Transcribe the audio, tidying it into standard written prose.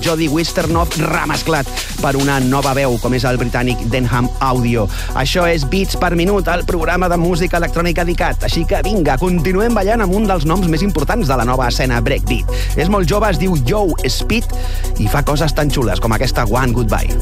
Jody Wisternoff remesclat per una nova veu, com és el britànic Denham Audio. Això és Beats per Minut, el programa de música electrònica dedicat. Així que vinga, continuem ballant amb un dels noms més importants de la nova escena breakbeat. És molt jove, es diu Joe Speed i fa coses tan xules com aquesta One Goodbye.